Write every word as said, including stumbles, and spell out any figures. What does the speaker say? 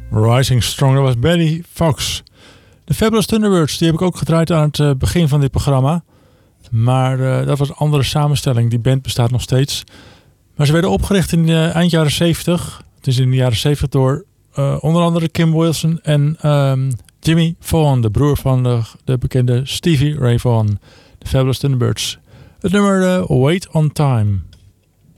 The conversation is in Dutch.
Rising Strong, dat was Betty Fox. De Fabulous Thunderbirds, die heb ik ook gedraaid aan het uh, begin van dit programma. Maar uh, dat was een andere samenstelling. Die band bestaat nog steeds. Maar ze werden opgericht in de eind jaren zeventig. Het is in de jaren zeventig door uh, onder andere Kim Wilson en um, Jimmy Vaughan, de broer van de, de bekende Stevie Ray Vaughan. De Fabulous Thunderbirds. Het nummer uh, Wait on Time.